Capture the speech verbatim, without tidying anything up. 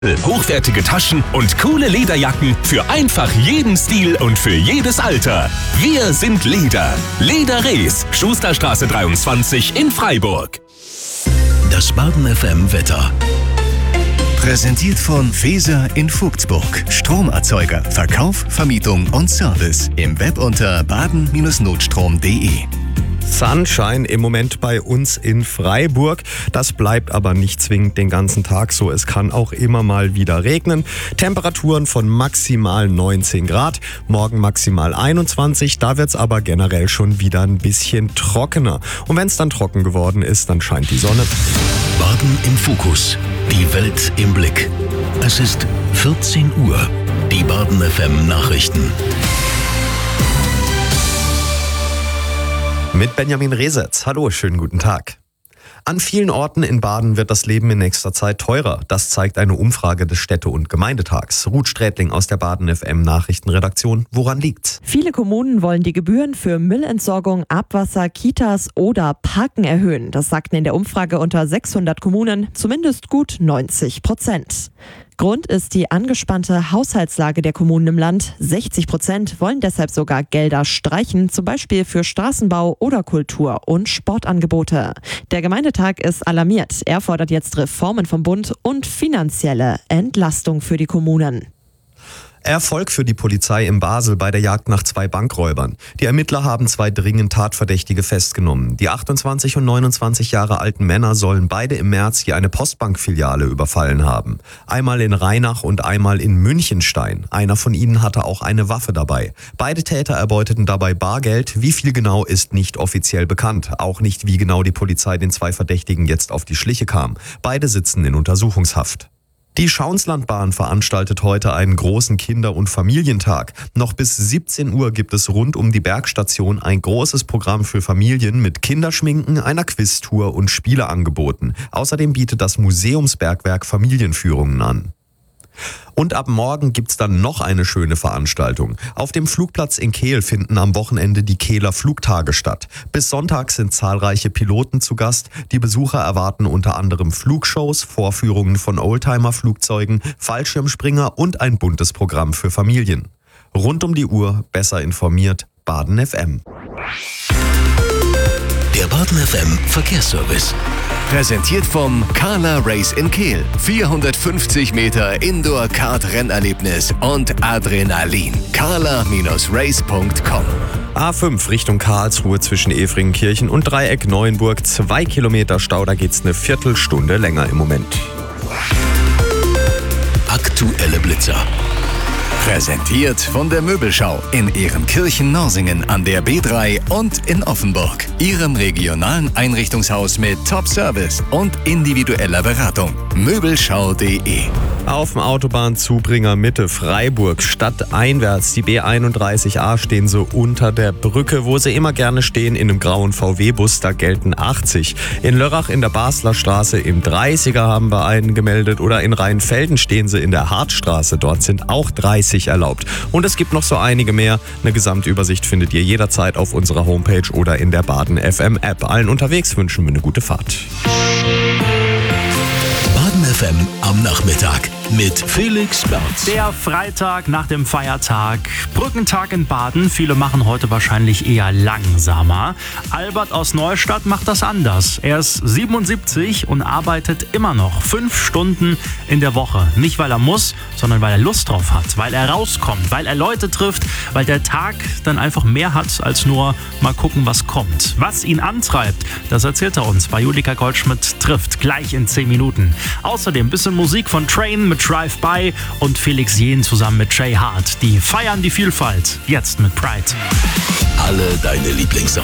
Hochwertige Taschen und coole Lederjacken für einfach jeden Stil und für jedes Alter. Wir sind Leder. Leder Rees, Schusterstraße dreiundzwanzig in Freiburg. Das Baden F M Wetter. Präsentiert von Feser in Vogtsburg. Stromerzeuger, Verkauf, Vermietung und Service. Im Web unter baden Bindestrich notstrom punkt de. Sunshine im Moment bei uns in Freiburg. Das bleibt aber nicht zwingend den ganzen Tag so. Es kann auch immer mal wieder regnen. Temperaturen von maximal neunzehn Grad, morgen maximal einundzwanzig. Da wird's aber generell schon wieder ein bisschen trockener. Und wenn es dann trocken geworden ist, dann scheint die Sonne. Baden im Fokus. Die Welt im Blick. Es ist vierzehn Uhr. Die Baden F M Nachrichten. Mit Benjamin Resetz. Hallo, schönen guten Tag. An vielen Orten in Baden wird das Leben in nächster Zeit teurer. Das zeigt eine Umfrage des Städte- und Gemeindetags. Ruth Strätling aus der Baden F M Nachrichtenredaktion. Woran liegt's? Viele Kommunen wollen die Gebühren für Müllentsorgung, Abwasser, Kitas oder Parken erhöhen. Das sagten in der Umfrage unter sechshundert Kommunen zumindest gut neunzig Prozent. Grund ist die angespannte Haushaltslage der Kommunen im Land. sechzig Prozent wollen deshalb sogar Gelder streichen, zum Beispiel für Straßenbau oder Kultur- und Sportangebote. Der Gemeindetag ist alarmiert. Er fordert jetzt Reformen vom Bund und finanzielle Entlastung für die Kommunen. Erfolg für die Polizei in Basel bei der Jagd nach zwei Bankräubern. Die Ermittler haben zwei dringend Tatverdächtige festgenommen. Die achtundzwanzig und neunundzwanzig Jahre alten Männer sollen beide im März hier eine Postbankfiliale überfallen haben. Einmal in Rheinach und einmal in Münchenstein. Einer von ihnen hatte auch eine Waffe dabei. Beide Täter erbeuteten dabei Bargeld. Wie viel genau ist nicht offiziell bekannt. Auch nicht, wie genau die Polizei den zwei Verdächtigen jetzt auf die Schliche kam. Beide sitzen in Untersuchungshaft. Die Schauinslandbahn veranstaltet heute einen großen Kinder- und Familientag. Noch bis siebzehn Uhr gibt es rund um die Bergstation ein großes Programm für Familien mit Kinderschminken, einer Quiztour und Spieleangeboten. Außerdem bietet das Museumsbergwerk Familienführungen an. Und ab morgen gibt's dann noch eine schöne Veranstaltung. Auf dem Flugplatz in Kehl finden am Wochenende die Kehler Flugtage statt. Bis Sonntag sind zahlreiche Piloten zu Gast. Die Besucher erwarten unter anderem Flugshows, Vorführungen von Oldtimer-Flugzeugen, Fallschirmspringer und ein buntes Programm für Familien. Rund um die Uhr, besser informiert, Baden F M. Der Baden F M Verkehrsservice. Präsentiert vom Carla Race in Kehl. vierhundertfünfzig Meter Indoor-Kart-Rennerlebnis und Adrenalin. carla Bindestrich race punkt com. A fünf Richtung Karlsruhe zwischen Efringenkirchen und Dreieck Neuenburg. Zwei Kilometer Stau, da geht's eine Viertelstunde länger im Moment. Aktuelle Blitzer. Präsentiert von der Möbelschau in Ehrenkirchen-Norsingen an der B drei und in Offenburg. Ihrem regionalen Einrichtungshaus mit Top-Service und individueller Beratung. Möbelschau punkt de. Auf dem Autobahnzubringer Mitte Freiburg stadteinwärts, die B einunddreißig A, stehen sie unter der Brücke, wo sie immer gerne stehen, in einem grauen V W-Bus, da gelten achtzig. In Lörrach in der Basler Straße im dreißiger haben wir einen gemeldet oder in Rheinfelden stehen sie in der Hartstraße, dort sind auch dreißig erlaubt. Und es gibt noch so einige mehr. Eine Gesamtübersicht findet ihr jederzeit auf unserer Homepage oder in der Baden F M App. Allen unterwegs wünschen wir eine gute Fahrt. Baden F M am Nachmittag mit Felix Berz. Der Freitag nach dem Feiertag, Brückentag in Baden. Viele machen heute wahrscheinlich eher langsamer. Albert aus Neustadt macht das anders. Er ist siebenundsiebzig und arbeitet immer noch fünf Stunden in der Woche. Nicht, weil er muss, sondern weil er Lust drauf hat, weil er rauskommt, weil er Leute trifft, weil der Tag dann einfach mehr hat als nur mal gucken, was kommt. Was ihn antreibt, das erzählt er uns bei Julika Goldschmidt trifft gleich in zehn Minuten. Außerdem ein bisschen Musik von Train mit Drive-By und Felix Jähn zusammen mit Jay Hart. Die feiern die Vielfalt. Jetzt mit Pride. Alle deine Lieblingssongs.